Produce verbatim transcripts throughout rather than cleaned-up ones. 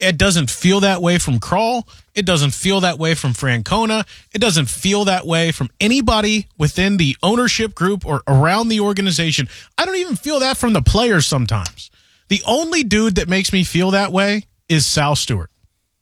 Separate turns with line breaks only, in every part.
It doesn't feel that way from Krall. It doesn't feel that way from Francona. It doesn't feel that way from anybody within the ownership group or around the organization. I don't even feel that from the players sometimes. The only dude that makes me feel that way is Sal Stewart.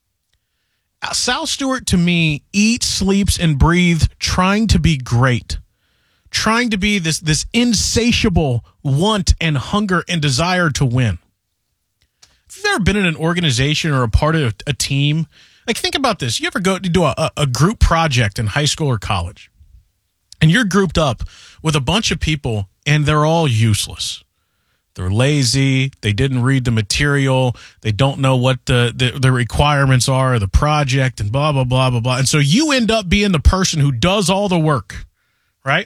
Sal Stewart, to me, eats, sleeps, and breathes trying to be great. Trying to be this, this insatiable want and hunger and desire to win. If you've ever been in an organization or a part of a team, like think about this. You ever go to do a, a group project in high school or college, and you're grouped up with a bunch of people, and they're all useless. They're lazy. They didn't read the material. They don't know what the, the, the requirements are of the project and blah, blah, blah, blah, blah. And so you end up being the person who does all the work, right?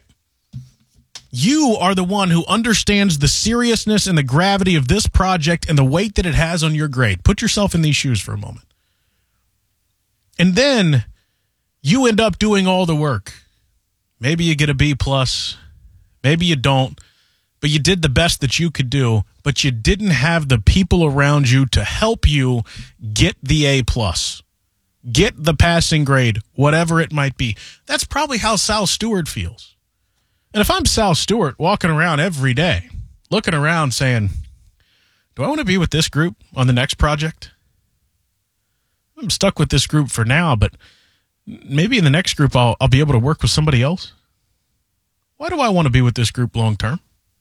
You are the one who understands the seriousness and the gravity of this project and the weight that it has on your grade. Put yourself in these shoes for a moment. And then you end up doing all the work. Maybe you get a B plus. Maybe you don't. But you did the best that you could do. But you didn't have the people around you to help you get the A plus. Get the passing grade, whatever it might be. That's probably how Sal Stewart feels. And if I'm Sal Stewart walking around every day, looking around saying, do I want to be with this group on the next project? I'm stuck with this group for now, but maybe in the next group I'll, I'll be able to work with somebody else. Why do I want to be with this group long term?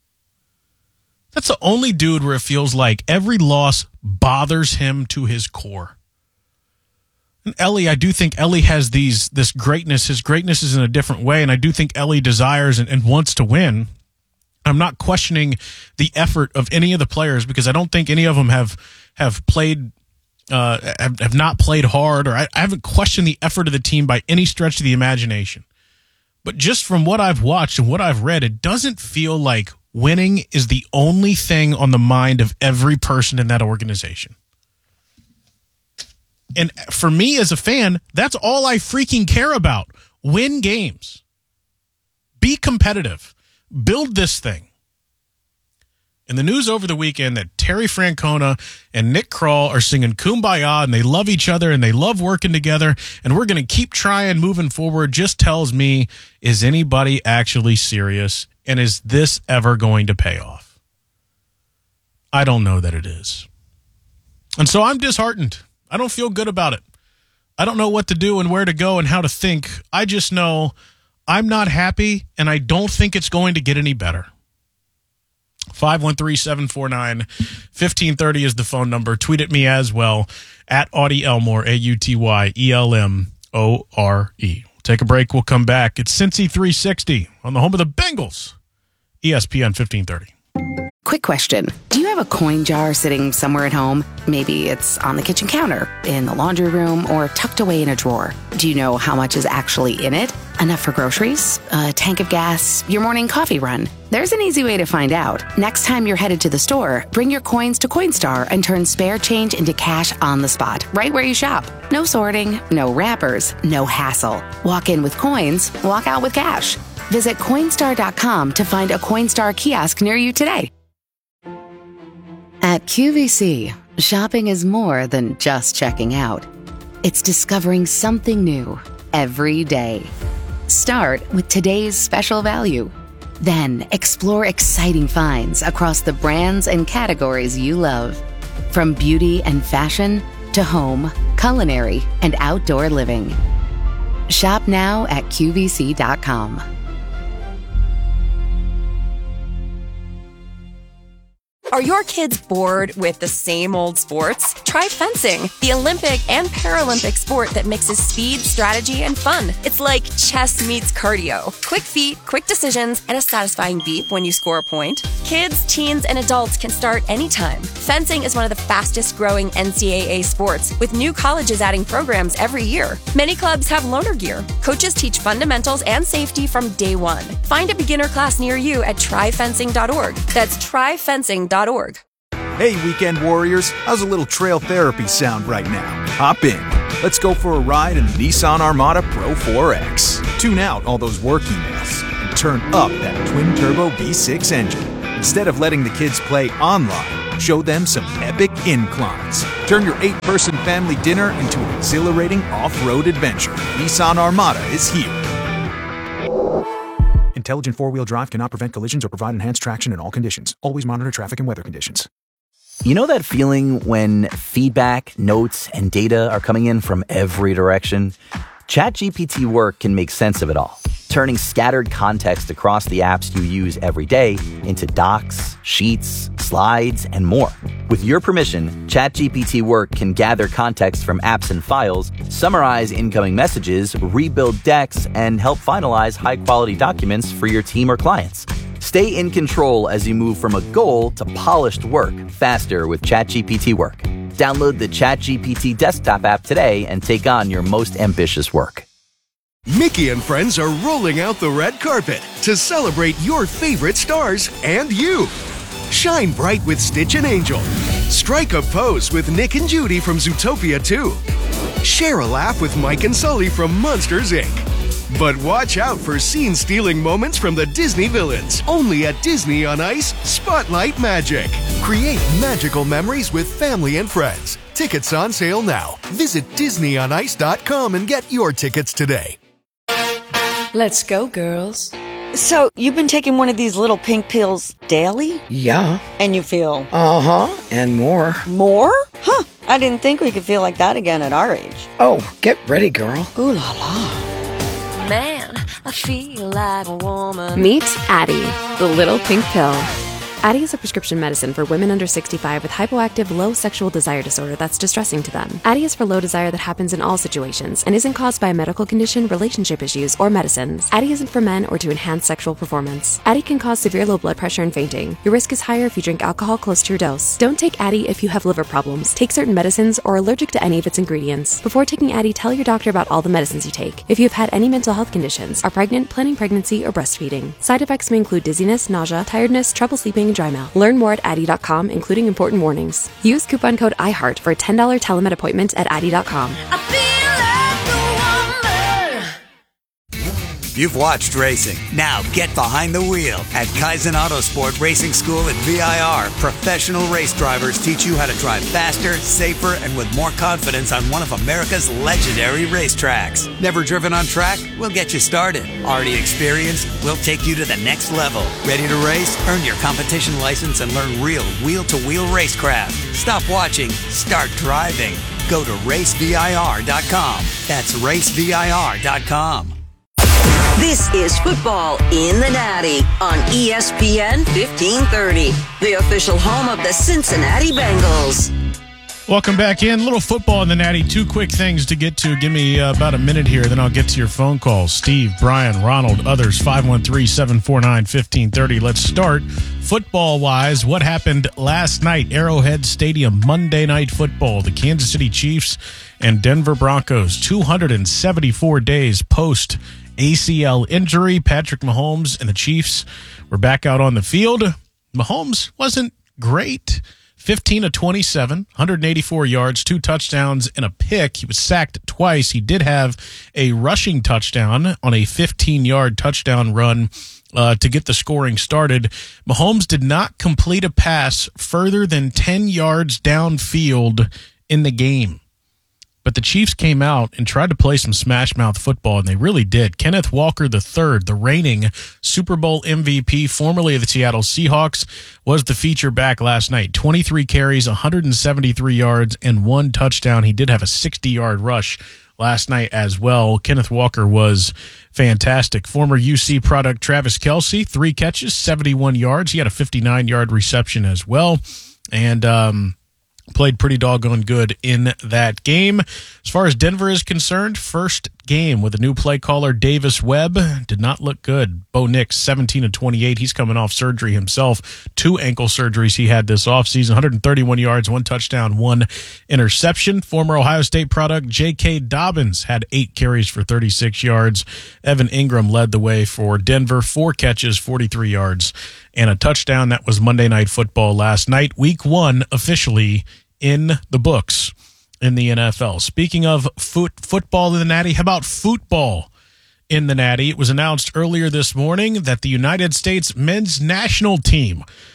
That's the only dude where it feels like every loss bothers him to his core. And Ellie, I do think Ellie has these this greatness. His greatness is in a different way, and I do think Ellie desires and, and wants to win. I'm not questioning the effort of any of the players because I don't think any of them have have played uh, have, have not played hard, or I, I haven't questioned the effort of the team by any stretch of the imagination. But just from what I've watched and what I've read, it doesn't feel like winning is the only thing on the mind of every person in that organization. And for me as a fan, that's all I freaking care about. Win games. Be competitive. Build this thing. And the news over the weekend that Terry Francona and Nick Krall are singing Kumbaya and they love each other and they love working together and we're going to keep trying moving forward just tells me, is anybody actually serious? And is this ever going to pay off? I don't know that it is. And so I'm disheartened. I don't feel good about it. I don't know what to do and where to go and how to think. I just know I'm not happy, and I don't think it's going to get any better. five one three, seven four nine, one five three zero is the phone number. Tweet at me as well, at Audie Elmore, A U T Y E L M O R E. We'll take a break. We'll come back. It's Cincy three sixty on the home of the Bengals, E S P N fifteen thirty.
Quick question. Do you have a coin jar sitting somewhere at home? Maybe it's on the kitchen counter, in the laundry room, or tucked away in a drawer. Do you know how much is actually in it? Enough for groceries? A tank of gas? Your morning coffee run? There's an easy way to find out. Next time you're headed to the store, bring your coins to Coinstar and turn spare change into cash on the spot, right where you shop. No sorting, no wrappers, no hassle. Walk in with coins, walk out with cash. Visit Coinstar dot com to find a Coinstar kiosk near you today. At Q V C, shopping is more than just checking out. It's discovering something new every day. Start with today's special value. Then explore exciting finds across the brands and categories you love. From beauty and fashion to home, culinary, and outdoor living. Shop now at Q V C dot com.
Are your kids bored with the same old sports? Try fencing, the Olympic and Paralympic sport that mixes speed, strategy, and fun. It's like chess meets cardio. Quick feet, quick decisions, and a satisfying beep when you score a point. Kids, teens, and adults can start anytime. Fencing is one of the fastest growing N C double A sports, with new colleges adding programs every year. Many clubs have loaner gear. Coaches teach fundamentals and safety from day one. Find a beginner class near you at try fencing dot org. That's try fencing dot org.
Hey, weekend warriors, how's a little trail therapy sound right now? Hop in. Let's go for a ride in the Nissan Armada Pro four X. Tune out all those work emails and turn up that twin-turbo V six engine. Instead of letting the kids play online, show them some epic inclines. Turn your eight-person family dinner into an exhilarating off-road adventure. Nissan Armada is here. Intelligent four-wheel drive cannot prevent collisions or provide enhanced traction in all conditions. Always monitor traffic and weather conditions.
You know that feeling when feedback, notes, and data are coming in from every direction? ChatGPT Work can make sense of it all, turning scattered context across the apps you use every day into docs, sheets, slides, and more. With your permission, ChatGPT Work can gather context from apps and files, summarize incoming messages, rebuild decks, and help finalize high-quality documents for your team or clients. Stay in control as you move from a goal to polished work faster with ChatGPT Work. Download the ChatGPT desktop app today and take on your most ambitious work.
Mickey and friends are rolling out the red carpet to celebrate your favorite stars and you. Shine bright with Stitch and Angel. Strike a pose with Nick and Judy from Zootopia two. Share a laugh with Mike and Sully from Monsters, Incorporated. But watch out for scene-stealing moments from the Disney villains. Only at Disney on Ice, Spotlight Magic. Create magical memories with family and friends. Tickets on sale now. Visit disney on ice dot com and get your tickets today.
Let's go, girls.
So, you've been taking one of these little pink pills daily?
Yeah.
And you feel?
Uh-huh, and more.
More? Huh, I didn't think we could feel like that again at our age.
Oh, get ready, girl.
Ooh la la.
Man, I feel like a woman.
Meet Addyi, the little pink pill. Addyi is a prescription medicine for women under sixty-five with hypoactive low sexual desire disorder that's distressing to them. Addyi is for low desire that happens in all situations and isn't caused by a medical condition, relationship issues, or medicines. Addyi isn't for men or to enhance sexual performance. Addyi can cause severe low blood pressure and fainting. Your risk is higher if you drink alcohol close to your dose. Don't take Addyi if you have liver problems, take certain medicines, or are allergic to any of its ingredients. Before taking Addyi, tell your doctor about all the medicines you take. If you have had any mental health conditions, are pregnant, planning pregnancy, or breastfeeding. Side effects may include dizziness, nausea, tiredness, trouble sleeping, and dry mouth. Learn more at Addyi dot com, including important warnings. Use coupon code iHeart for a ten dollars telemed appointment at Addyi dot com.
You've watched racing. Now get behind the wheel at Kaizen Autosport Racing School at V I R. Professional race drivers teach you how to drive faster, safer, and with more confidence on one of America's legendary racetracks. Never driven on track? We'll get you started. Already experienced? We'll take you to the next level. Ready to race? Earn your competition license and learn real wheel-to-wheel racecraft. Stop watching. Start driving. Go to race V I R dot com. That's race V I R dot com.
This is Football in the Natty on E S P N fifteen thirty, the official home of the Cincinnati Bengals.
Welcome back in. Little football in the Natty. Two quick things to get to. Give me uh, about a minute here, then I'll get to your phone calls. Steve, Brian, Ronald, others, five one three, seven four nine, one five three zero. Let's start football-wise. What happened last night? Arrowhead Stadium, Monday Night Football. The Kansas City Chiefs and Denver Broncos, two hundred seventy-four days post A C L injury. Patrick Mahomes and the Chiefs were back out on the field. Mahomes wasn't great. fifteen of twenty-seven, one hundred eighty-four yards, two touchdowns, and a pick. He was sacked twice. He did have a rushing touchdown on a fifteen-yard touchdown run uh, to get the scoring started. Mahomes did not complete a pass further than ten yards downfield in the game. But the Chiefs came out and tried to play some smash-mouth football, and they really did. Kenneth Walker the third, the reigning Super Bowl M V P, formerly of the Seattle Seahawks, was the feature back last night. twenty-three carries, one hundred seventy-three yards, and one touchdown. He did have a sixty-yard rush last night as well. Kenneth Walker was fantastic. Former U C product Travis Kelce, three catches, seventy-one yards. He had a fifty-nine-yard reception as well. And, um... played pretty doggone good in that game. As far as Denver is concerned, first game with a new play caller, Davis Webb, did not look good. Bo Nix, seventeen of twenty-eight. He's coming off surgery himself. Two ankle surgeries he had this offseason. one hundred thirty-one yards, one touchdown, one interception. Former Ohio State product, J K. Dobbins, had eight carries for thirty-six yards. Evan Ingram led the way for Denver. Four catches, forty-three yards, and a touchdown. That was Monday Night Football last night. Week one officially in the books in the N F L. Speaking of foot, football in the Natty, how about football in the Natty? It was announced earlier this morning that the United States men's national team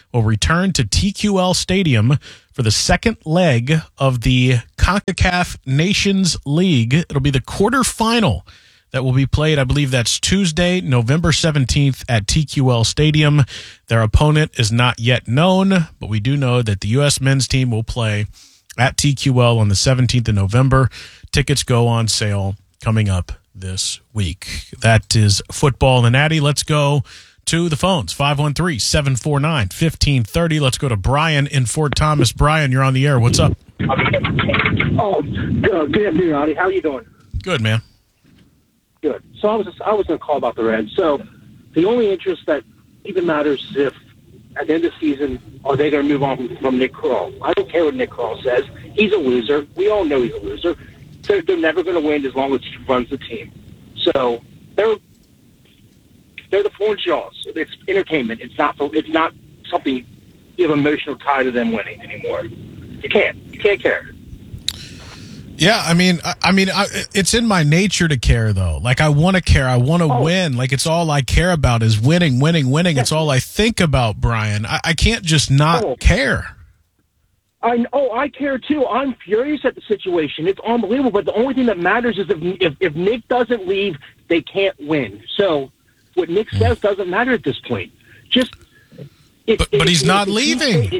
will return to T Q L Stadium for the second leg of the CONCACAF Nations League. It'll be the quarterfinal that will be played. I believe that's Tuesday, November seventeenth at T Q L Stadium. Their opponent is not yet known, but we do know that the U S men's team will play at T Q L on the seventeenth of November. Tickets go on sale coming up this week. That is football in the Natty. Let's go to the phones. five one three, seven four nine, one five three zero. Let's go to Brian in Fort Thomas. Brian, you're on the air. What's up?
Oh, good afternoon, Audie. How are you doing?
Good, man.
Good. So I was just, I was going to call about the Reds. So the only interest that even matters is if at the end of the season, are they going to move on from Nick Kroll? I don't care what Nick Kroll says. He's a loser. We all know he's a loser. They're, they're never going to win as long as he runs the team. So they're they're the four jaws. It's entertainment. It's not it's not something you have emotional tie to them winning anymore. You can't. You can't care.
Yeah, I mean, I, I mean, I, it's in my nature to care, though. Like, I want to care. I want to oh. win. Like, it's all I care about is winning, winning, winning. It's all I think about, Brian. I, I can't just not oh. care.
I oh, I care too. I'm furious at the situation. It's unbelievable. But the only thing that matters is if if, if Nick doesn't leave, they can't win. So what Nick mm. says doesn't matter at this point. Just, if,
but,
if,
but he's
if,
not
if,
leaving.
If, if,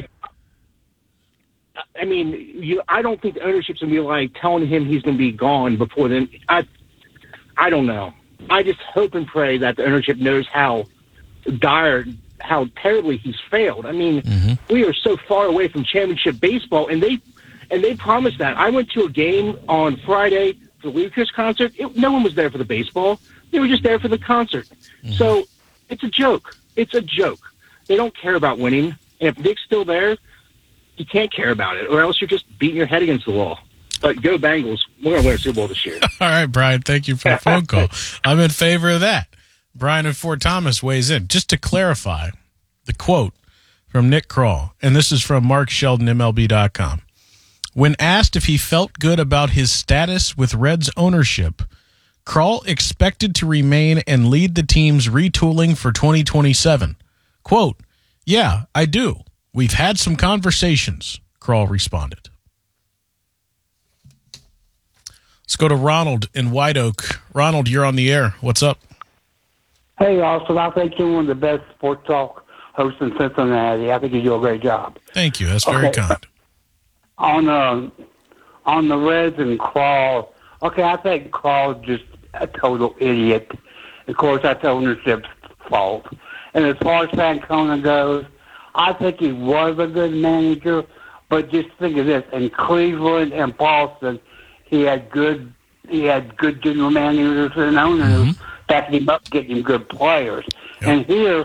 I mean, you, I don't think the ownership's going to be like telling him he's going to be gone before then. I, I don't know. I just hope and pray that the ownership knows how dire, how terribly he's failed. I mean, mm-hmm. we are so far away from championship baseball, and they and they promised that. I went to a game on Friday for the Ludacris concert. It, no one was there for the baseball. They were just there for the concert. Mm-hmm. So it's a joke. It's a joke. They don't care about winning. And if Nick's still there, you can't care about it, or else you're just beating your head against the wall. But go Bengals. We're going to win a Super Bowl this year.
All right, Brian, thank you for the phone call. I'm in favor of that. Brian in Fort Thomas weighs in. Just to clarify, the quote from Nick Kroll, and this is from Mark Sheldon, M L B dot com. When asked if he felt good about his status with Reds ownership, Kroll expected to remain and lead the team's retooling for twenty twenty-seven. Quote, "Yeah, I do. We've had some conversations," Kroll responded. Let's go to Ronald in White Oak. Ronald, you're on the air. What's up?
Hey, Austin. I think you're one of the best sports talk hosts in Cincinnati. I think you do a great job.
Thank you. That's very okay. kind.
On, uh, on the Reds and Kroll, okay, I think Kroll's just a total idiot. Of course, that's ownership's fault. And as far as Francona goes, I think he was a good manager, but just think of this: in Cleveland and Boston, he had good, he had good general managers and owners mm-hmm. backing him up, getting him good players. Yep. And here,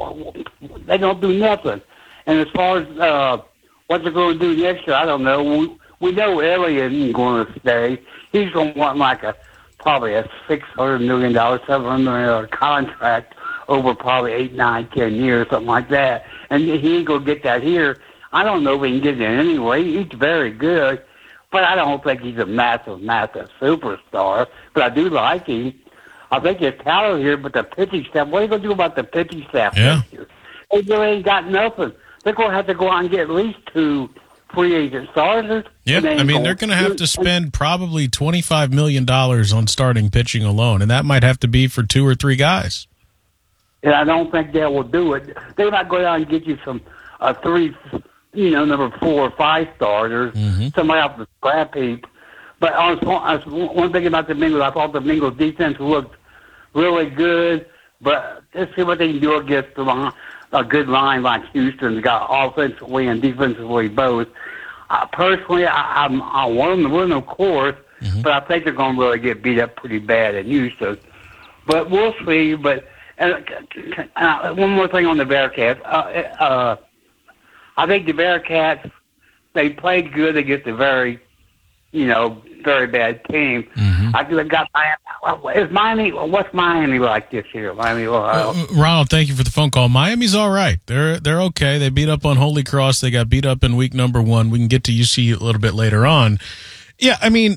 they don't do nothing. And as far as uh, what they're going to do next year, I don't know. We, we know Elliott isn't going to stay. He's going to want like a probably a six hundred million dollars, seven hundred million dollars contract over probably eight, nine, ten years, something like that. And he ain't going to get that here. I don't know if he can get it anyway. He's very good, but I don't think he's a massive, massive superstar. But I do like him. I think there's talent here, but the pitching staff, what are you going to do about the pitching staff
yeah.
next year? They really ain't got nothing. They're going to have to go out and get at least two free agent starters.
Yeah, I mean, they're going to have to spend probably twenty-five million dollars on starting pitching alone, and that might have to be for two or three guys.
And I don't think they will do it. They might go down and get you some uh, three, you know, number four or five starters, mm-hmm. somebody off the scrap heap. But I was, I was, one thing about the Bengals, I thought the Bengals defense looked really good. But let's see what they can do against the line, a good line like Houston's got offensively and defensively both. Uh, personally, I, I'm, I want them to win, of course, mm-hmm. but I think they're going to really get beat up pretty bad in Houston. But we'll see. But uh, uh, one more thing on the Bearcats. Uh, uh, I think the Bearcats, they played good against a very, you know, very bad team. Mm-hmm. I got Miami. Is Miami? What's Miami like this year? Miami, Ohio.
Uh, Ronald, thank you for the phone call. Miami's all right. They're they're okay. They beat up on Holy Cross. They got beat up in week number one. We can get to U C a little bit later on. Yeah, I mean,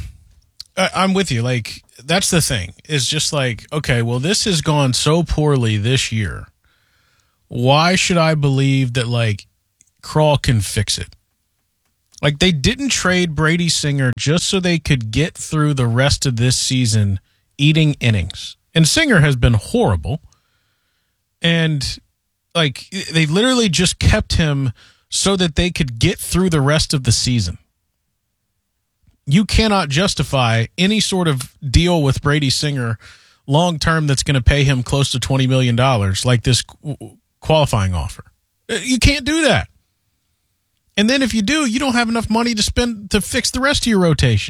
I'm with you. Like, that's the thing. It's just like, okay, well, this has gone so poorly this year. why should I believe that, like, Krall can fix it? Like, they didn't trade Brady Singer just so they could get through the rest of this season eating innings. And Singer has been horrible. And, like, they literally just kept him so that they could get through the rest of the season. You cannot justify any sort of deal with Brady Singer long-term that's going to pay him close to twenty million dollars like this qualifying offer. You can't do that. And then if you do, you don't have enough money to spend to fix the rest of your rotation.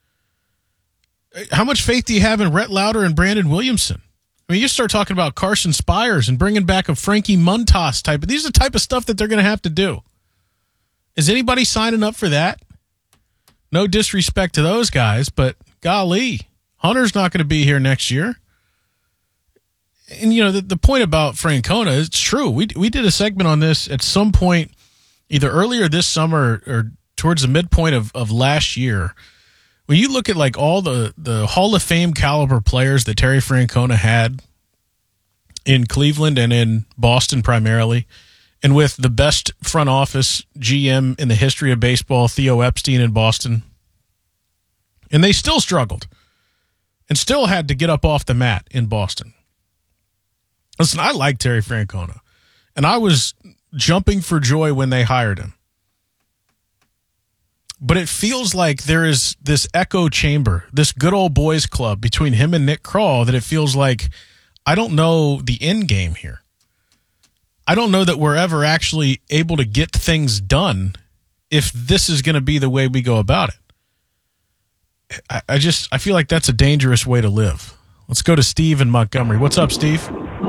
How much faith do you have in Rhett Lauder and Brandon Williamson? I mean, you start talking about Carson Spires and bringing back a Frankie Montas type. These are the type of stuff that they're going to have to do. Is anybody signing up for that? No disrespect to those guys, but golly, Hunter's not going to be here next year. And, you know, the, the point about Francona is true. We we did a segment on this at some point, either earlier this summer or, or towards the midpoint of, of last year. When you look at, like, all the, the Hall of Fame caliber players that Terry Francona had in Cleveland and in Boston primarily, and with the best front office G M in the history of baseball, Theo Epstein in Boston, and they still struggled and still had to get up off the mat in Boston. Listen, I like Terry Francona, and I was jumping for joy when they hired him. But it feels like there is this echo chamber, this good old boys club between him and Nick Krall, that it feels like I don't know the end game here. I don't know that we're ever actually able to get things done if this is going to be the way we go about it. I, I just, I feel like that's a dangerous way to live. Let's go to Steve in Montgomery. What's up, Steve?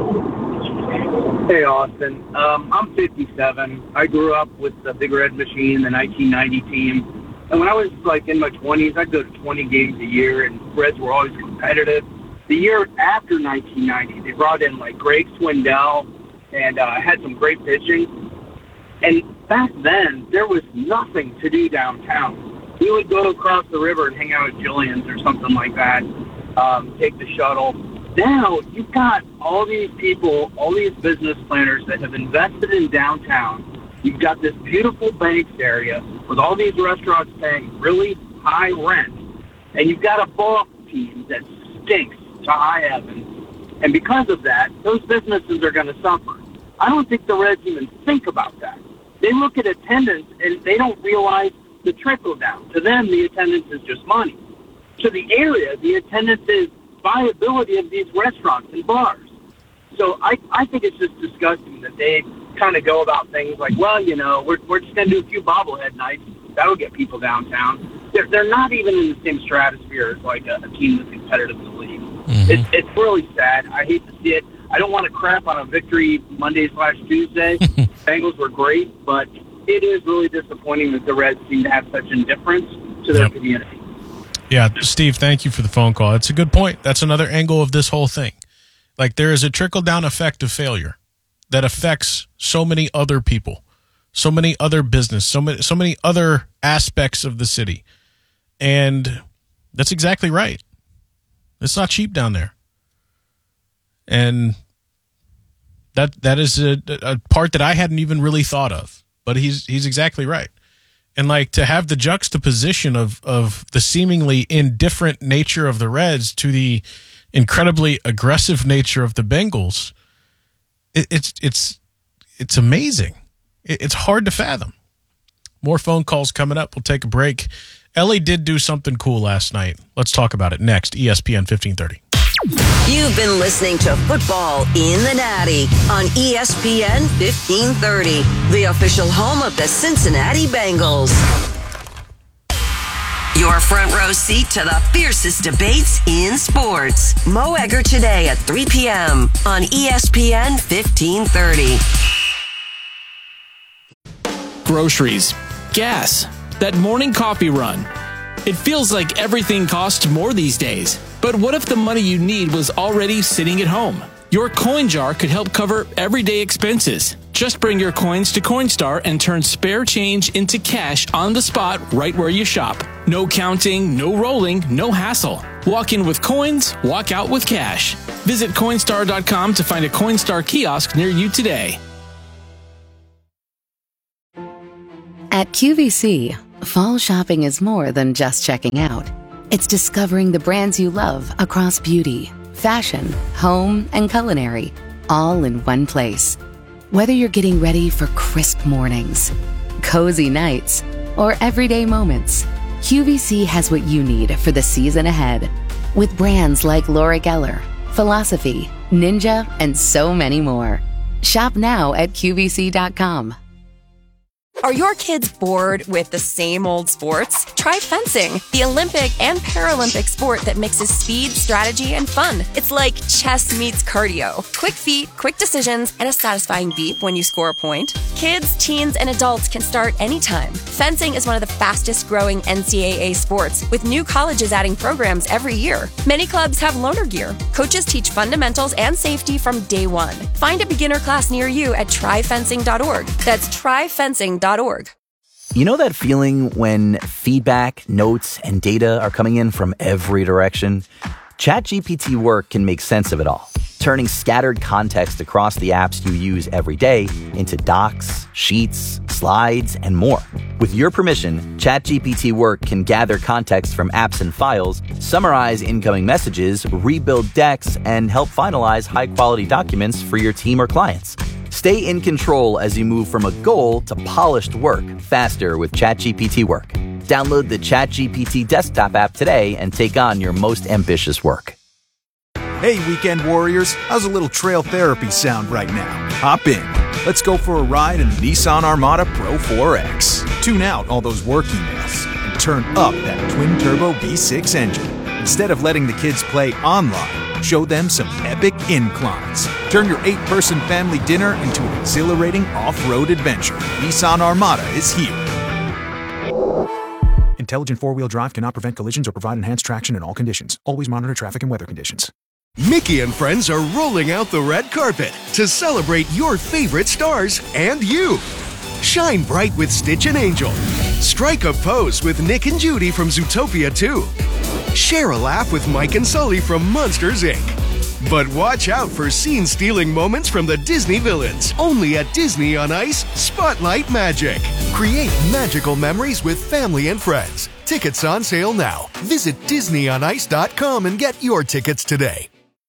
Hey, Austin. Um, I'm fifty-seven. I grew up with the Big Red Machine, the nineteen ninety team. And when I was, like, in my twenties, I'd go to twenty games a year, and Reds were always competitive. The year after nineteen ninety, they brought in, like, Greg Swindell and uh, had some great pitching. And back then, there was nothing to do downtown. We would go across the river and hang out at Jillian's or something like that, um, take the shuttle. Now, you've got all these people, all these business planners that have invested in downtown. You've got this beautiful Banks area with all these restaurants paying really high rent. And you've got a ball team that stinks to high heaven. And because of that, those businesses are going to suffer. I don't think the Reds even think about that. They look at attendance and they don't realize the trickle down. To them, the attendance is just money. To the area, the attendance is viability of these restaurants and bars. So I, I think it's just disgusting that they kind of go about things like, well, you know, we're, we're just going to do a few bobblehead nights. That'll get people downtown. They're, they're not even in the same stratosphere as, like, a, a team that's competitive in the league. Mm-hmm. It's, it's really sad. I hate to see it. I don't want to crap on a victory Monday slash Tuesday. Bengals were great, but it is really disappointing that the Reds seem to have such indifference to their yep. community.
Yeah, Steve, thank you for the phone call. It's a good point. That's another angle of this whole thing. Like, there is a trickle-down effect of failure that affects so many other people, so many other business, so many, so many other aspects of the city. And that's exactly right. It's not cheap down there. And that that is a, a part that I hadn't even really thought of. But he's he's exactly right. And, like, to have the juxtaposition of, of the seemingly indifferent nature of the Reds to the incredibly aggressive nature of the Bengals, it, it's it's it's amazing. It, it's hard to fathom. More phone calls coming up. We'll take a break. Ellie did do something cool last night. Let's talk about it next. E S P N fifteen thirty.
You've been listening to Football in the Natty on E S P N fifteen thirty, the official home of the Cincinnati Bengals. Your front row seat to the fiercest debates in sports. Mo Egger today at three p.m. on E S P N fifteen thirty.
Groceries, gas, that morning coffee run. It feels like everything costs more these days. But what if the money you need was already sitting at home? Your coin jar could help cover everyday expenses. Just bring your coins to Coinstar and turn spare change into cash on the spot right where you shop. No counting, no rolling, no hassle. Walk in with coins, walk out with cash. Visit Coinstar dot com to find a Coinstar kiosk near you today.
At Q V C, fall shopping is more than just checking out. It's discovering the brands you love across beauty, fashion, home, and culinary, all in one place. Whether you're getting ready for crisp mornings, cozy nights, or everyday moments, Q V C has what you need for the season ahead. With brands like Laura Geller, Philosophy, Ninja, and so many more. Shop now at Q V C dot com.
Are your kids bored with the same old sports? Try fencing, the Olympic and Paralympic sport that mixes speed, strategy, and fun. It's like chess meets cardio. Quick feet, quick decisions, and a satisfying beep when you score a point. Kids, teens, and adults can start anytime. Fencing is one of the fastest growing N C double A sports, with new colleges adding programs every year. Many clubs have loaner gear. Coaches teach fundamentals and safety from day one. Find a beginner class near you at try fencing dot org. That's try fencing dot org.
You know that feeling when feedback, notes, and data are coming in from every direction? ChatGPT Work can make sense of it all, turning scattered context across the apps you use every day into docs, sheets, slides, and more. With your permission, ChatGPT Work can gather context from apps and files, summarize incoming messages, rebuild decks, and help finalize high-quality documents for your team or clients. Stay in control as you move from a goal to polished work faster with ChatGPT Work. Download the ChatGPT desktop app today and take on your most ambitious work.
Hey, weekend warriors, how's a little trail therapy sound right now? Hop in. Let's go for a ride in the Nissan Armada Pro four X. Tune out all those work emails and turn up that twin-turbo V six engine. Instead of letting the kids play online, show them some epic inclines. Turn your eight-person family dinner into an exhilarating off-road adventure. Nissan Armada is here. Intelligent four-wheel drive cannot prevent collisions or provide enhanced traction in all conditions. Always monitor traffic and weather conditions.
Mickey and friends are rolling out the red carpet to celebrate your favorite stars and you. Shine bright with Stitch and Angel. Strike a pose with Nick and Judy from Zootopia two. Share a laugh with Mike and Sully from Monsters, Incorporated. But watch out for scene-stealing moments from the Disney villains. Only at Disney on Ice Spotlight Magic. Create magical memories with family and friends. Tickets on sale now. Visit disney on ice dot com and get your tickets today.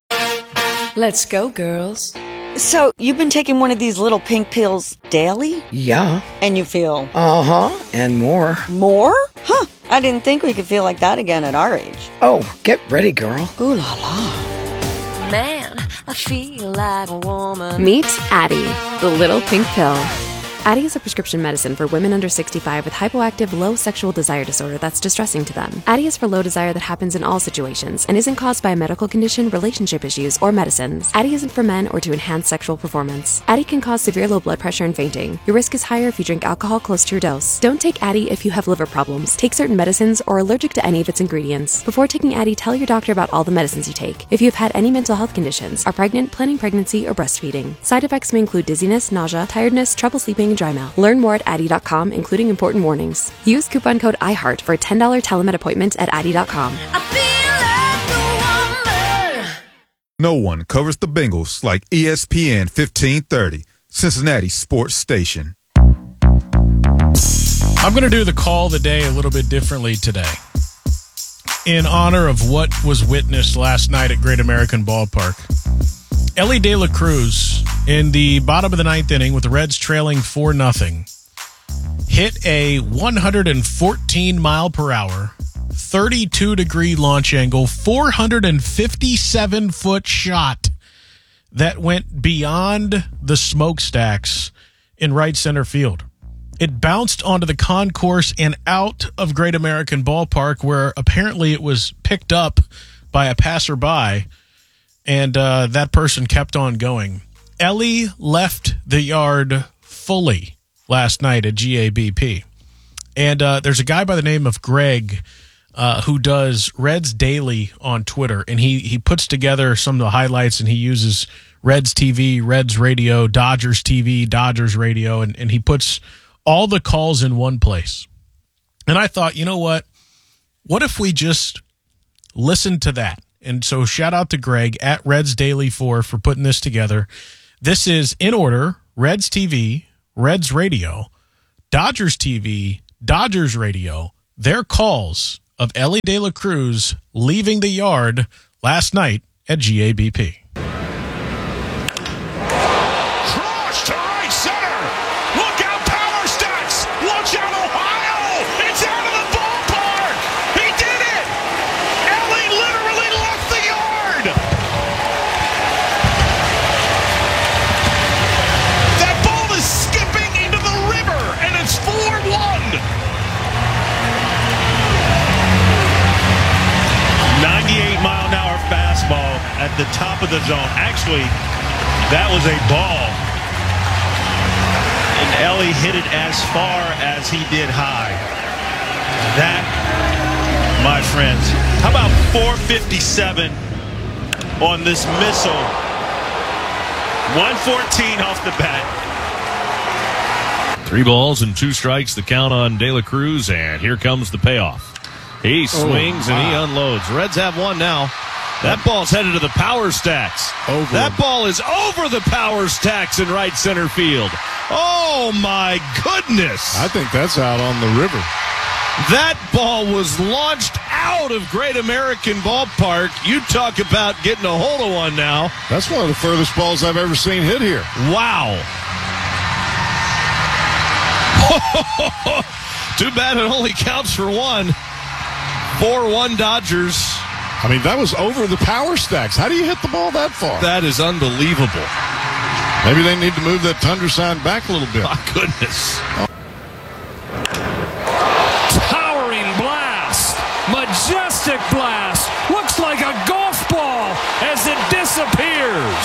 Let's go, girls.
So, you've been taking one of these little pink pills daily?
Yeah.
And you feel?
Uh-huh, and more.
More? Huh, I didn't think we could feel like that again at our age.
Oh, get ready, girl.
Ooh la la.
Man, I feel like a woman.
Meet Addie, the little pink pill. Addie is a prescription medicine for women under sixty-five with hypoactive low sexual desire disorder that's distressing to them. Addie is for low desire that happens in all situations and isn't caused by a medical condition, relationship issues, or medicines. Addie isn't for men or to enhance sexual performance. Addie can cause severe low blood pressure and fainting. Your risk is higher if you drink alcohol close to your dose. Don't take Addie if you have liver problems, take certain medicines, or are allergic to any of its ingredients. Before taking Addie, tell your doctor about all the medicines you take. If you have had any mental health conditions, are pregnant, planning pregnancy, or breastfeeding. Side effects may include dizziness, nausea, tiredness, trouble sleeping, and dry mouth. Learn more at Addie dot com, including important warnings. Use coupon code iHeart for a ten dollars telemed appointment at Addie dot com.
No one covers the Bengals like E S P N fifteen thirty, Cincinnati Sports Station.
I'm going to do the call of the day a little bit differently today in honor of what was witnessed last night at Great American Ballpark. Elly De La Cruz, in the bottom of the ninth inning with the Reds trailing four nothing, hit a one hundred fourteen mile per hour, thirty-two degree launch angle, four hundred fifty-seven foot shot that went beyond the smokestacks in right center field. It bounced onto the concourse and out of Great American Ballpark, where apparently it was picked up by a passerby, and uh, that person kept on going. Elly left the yard fully last night at G A B P. And uh, there's a guy by the name of Greg uh, who does Reds Daily on Twitter, and he he puts together some of the highlights, and he uses Reds T V, Reds Radio, Dodgers T V, Dodgers Radio, and, and he puts all the calls in one place. And I thought, you know what? What if we just listened to that? And so shout out to Greg at Reds Daily four for putting this together. This is, in order, Reds T V, Reds Radio, Dodgers T V, Dodgers Radio, their calls of Elly De La Cruz leaving the yard last night at G A B P.
Cross to right center. Look out, Power Stacks. Watch out, Ohio. It's out of the ballpark. He did it. Elly literally left the yard. That ball is skipping into the river, and it's four one.
ninety-eight mile an hour fastball at the top of the zone. Actually, that was a ball. And Elly hit it as far as he did high. That, my friends, how about four fifty-seven on this missile? one fourteen off the bat.
Three balls and two strikes, the count on De La Cruz, and here comes the payoff. He swings oh, and he unloads. Reds have one now. That ball's headed to the Power Stacks. Over. That ball is over the Power Stacks in right center field. Oh, my goodness.
I think that's out on the river.
That ball was launched out of Great American Ballpark. You talk about getting a hold of one now.
That's one of the furthest balls I've ever seen hit here.
Wow. Too bad it only counts for one. four one Dodgers.
I mean, that was over the Power Stacks. How do you hit the ball that far?
That is unbelievable.
Maybe they need to move that Tundra sign back a little bit.
My goodness. Oh.
Towering blast. Majestic blast. Looks like a golf ball as it disappears.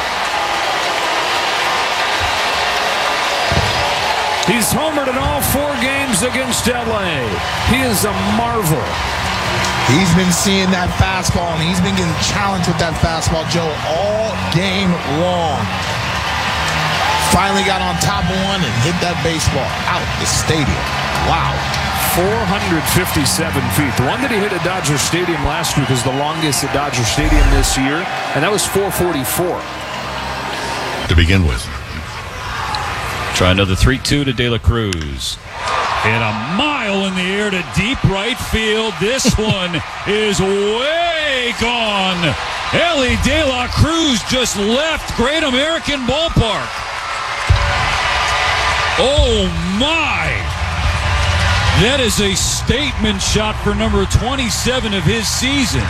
He's homered in all four games against L A. He is a marvel.
He's been seeing that fastball, and he's been getting challenged with that fastball, Joe, all game long. Finally got on top of one and hit that baseball out the stadium. Wow.
four hundred fifty-seven feet. The one that he hit at Dodger Stadium last week was the longest at Dodger Stadium this year, and that was four forty-four.
To begin with.
Try another three two to De La Cruz.
And a mile in the air to deep right field. This one is way gone. Elly De La Cruz just left Great American Ballpark. Oh, my. That is a statement shot for number twenty-seven of his season.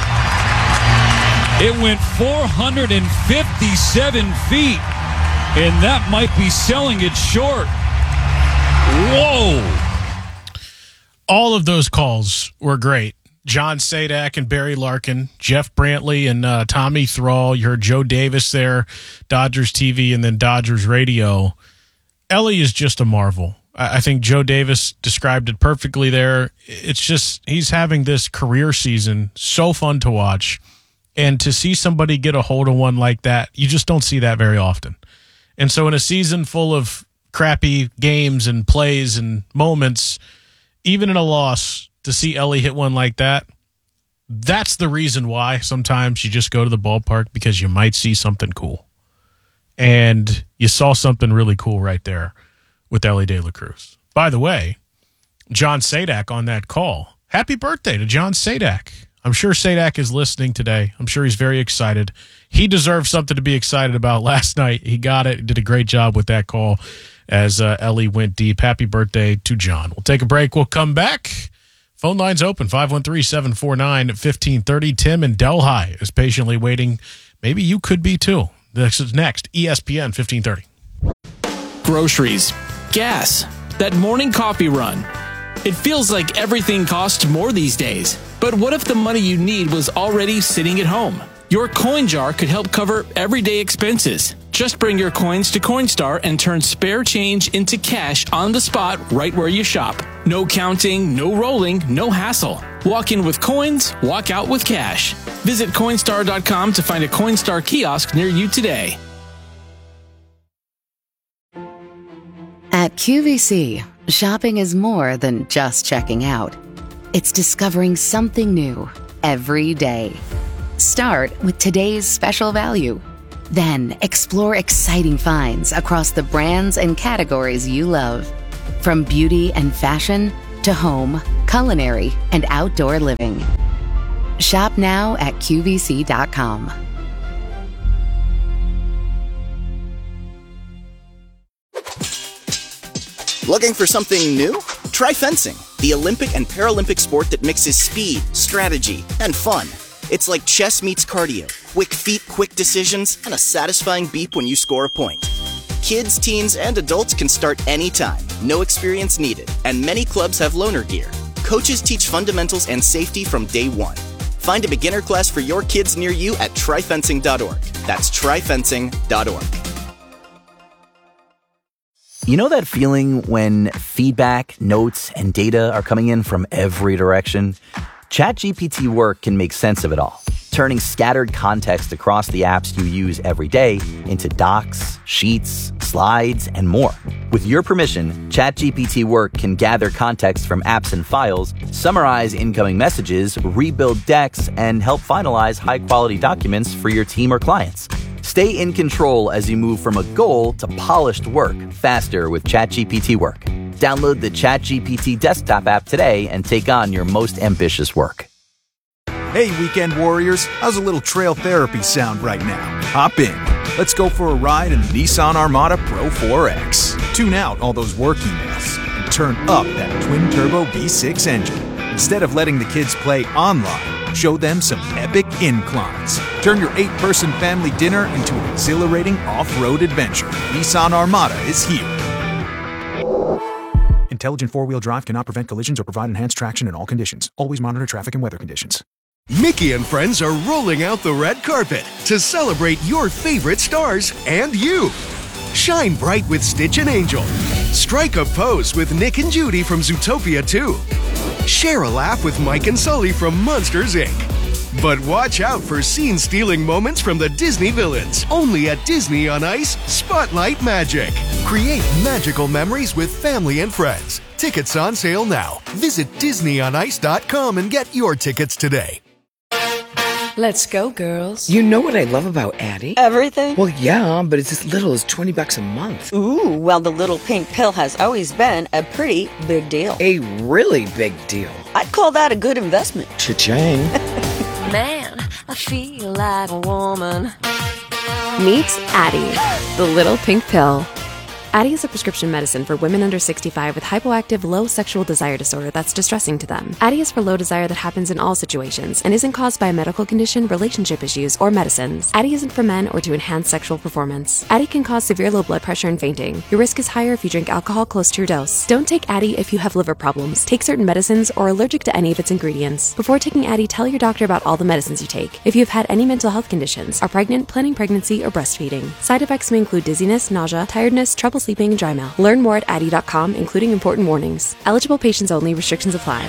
It went four hundred fifty-seven feet, and that might be selling it short. Whoa!
All of those calls were great. John Sadak and Barry Larkin, Jeff Brantley and uh, Tommy Thrall. You heard Joe Davis there, Dodgers T V, and then Dodgers Radio. Elly is just a marvel. I, I think Joe Davis described it perfectly there. It's just he's having this career season, so fun to watch. And to see somebody get a hold of one like that, you just don't see that very often. And so in a season full of crappy games and plays and moments, even in a loss, to see Elly hit one like that, that's the reason why sometimes you just go to the ballpark, because you might see something cool. And you saw something really cool right there with Elly De La Cruz. By the way, John Sadak on that call. Happy birthday to John Sadak. I'm sure Sadak is listening today. I'm sure he's very excited. He deserves something to be excited about last night. He got it. He did a great job with that call as uh, Elly went deep. Happy birthday to John. We'll take a break. We'll come back. Phone lines open, five one three, seven four nine, one five three zero. Tim in Delhi is patiently waiting. Maybe you could be too. This is next, E S P N fifteen thirty.
Groceries, gas, that morning coffee run. It feels like everything costs more these days. But what if the money you need was already sitting at home? Your coin jar could help cover everyday expenses. Just bring your coins to Coinstar and turn spare change into cash on the spot right where you shop. No counting, no rolling, no hassle. Walk in with coins, walk out with cash. Visit Coinstar dot com to find a Coinstar kiosk near you today.
At Q V C, shopping is more than just checking out. It's discovering something new every day. Start with today's special value. Then explore exciting finds across the brands and categories you love. From beauty and fashion to home, culinary, and outdoor living. Shop now at Q V C dot com.
Looking for something new? Try fencing, the Olympic and Paralympic sport that mixes speed, strategy, and fun. It's like chess meets cardio. Quick feet, quick decisions, and a satisfying beep when you score a point. Kids, teens, and adults can start anytime. No experience needed, and many clubs have loaner gear. Coaches teach fundamentals and safety from day one. Find a beginner class for your kids near you at try fencing dot org. That's try fencing dot org.
You know that feeling when feedback, notes, and data are coming in from every direction? ChatGPT Work can make sense of it all, turning scattered context across the apps you use every day into docs, sheets, slides, and more. With your permission, ChatGPT Work can gather context from apps and files, summarize incoming messages, rebuild decks, and help finalize high-quality documents for your team or clients. Stay in control as you move from a goal to polished work faster with ChatGPT Work. Download the ChatGPT desktop app today and take on your most ambitious work.
Hey, weekend warriors, how's a little trail therapy sound right now? Hop in. Let's go for a ride in the Nissan Armada Pro four X. Tune out all those work emails and turn up that twin-turbo V six engine. Instead of letting the kids play online, show them some epic inclines. Turn your eight-person family dinner into an exhilarating off-road adventure. Nissan Armada is here. Intelligent four-wheel drive cannot prevent collisions or provide enhanced traction in all conditions. Always monitor traffic and weather conditions.
Mickey and friends are rolling out the red carpet to celebrate your favorite stars and you. Shine bright with Stitch and Angel. Strike a pose with Nick and Judy from Zootopia two. Share a laugh with Mike and Sully from Monsters, Incorporated. But watch out for scene-stealing moments from the Disney villains. Only at Disney on Ice, Spotlight Magic. Create magical memories with family and friends. Tickets on sale now. Visit disney on ice dot com and get your tickets today.
Let's go, girls. You know what I love about Addie?
Everything?
Well, yeah, but it's as little as twenty bucks a month.
Ooh, well, the little pink pill has always been a pretty big deal.
A really big deal.
I'd call that a good investment.
Cha-ching.
Man, I feel like a woman.
Meet Addie, the little pink pill. Addie is a prescription medicine for women under sixty-five with hypoactive low sexual desire disorder that's distressing to them. Addie is for low desire that happens in all situations and isn't caused by a medical condition, relationship issues, or medicines. Addie isn't for men or to enhance sexual performance. Addie can cause severe low blood pressure and fainting. Your risk is higher if you drink alcohol close to your dose. Don't take Addie if you have liver problems, take certain medicines, or are allergic to any of its ingredients. Before taking Addie, tell your doctor about all the medicines you take. If you have had any mental health conditions, are pregnant, planning pregnancy, or breastfeeding. Side effects may include dizziness, nausea, tiredness, trouble sleeping, and dry mouth. Learn more at addie dot com, including important warnings. Eligible patients only. Restrictions apply.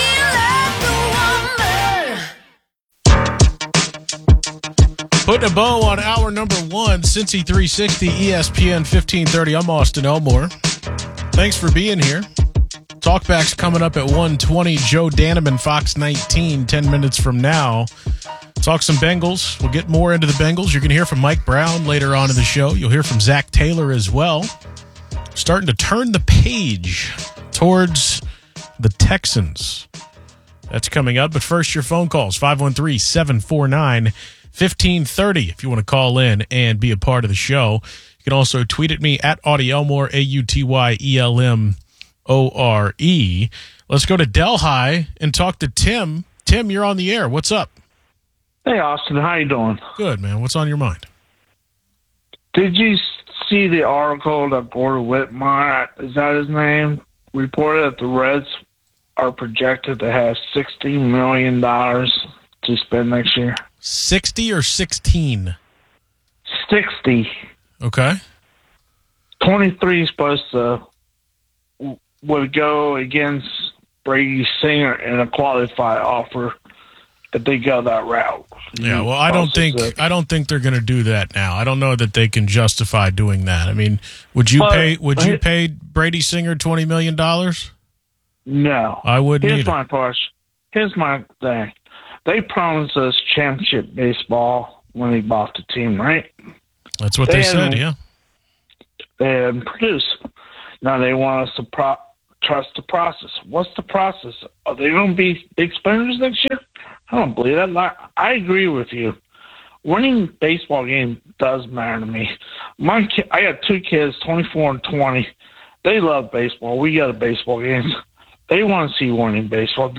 Putting a bow on hour number one, Cincy three sixty, E S P N fifteen thirty. I'm Austin Elmore. Thanks for being here. Talkback's coming up at one twenty. Joe Daneman, Fox nineteen, ten minutes from now. Talk some Bengals. We'll get more into the Bengals. You're going to hear from Mike Brown later on in the show. You'll hear from Zach Taylor as well. Starting to turn the page towards the Texans. That's coming up. But first, your phone calls, five one three, seven four nine, one five three zero if you want to call in and be a part of the show. You can also tweet at me at Audie Elmore, A U T Y E L M O R E. Let's go to Delhi and talk to Tim. Tim, you're on the air. What's up?
Hey, Austin. How you doing?
Good, man. What's on your mind?
Did you see the article that Gordon Whitmire, is that his name, reported that the Reds are projected to have sixteen million dollars to spend next year?
sixty or sixteen?
sixty.
Okay.
twenty-three is supposed to would go against Brady Singer in a qualified offer if they go that route.
Yeah, well, I don't think I don't think they're going to do that now. I don't know that they can justify doing that. I mean, would you
But-
pay would you pay Brady Singer twenty million dollars?
No.
I wouldn't
Here's
either.
my question. Here's my thing. They promised us championship baseball when they bought the team, right?
That's what they, said,
haven't-
yeah.
They haven't produced. Now they want us to pro- trust the process. What's the process? Are they going to be big spenders next year? I don't believe that. I agree with you. Winning baseball game does matter to me. My ki- I got two kids, twenty-four and twenty. They love baseball. We got a baseball game. They want to see winning baseball.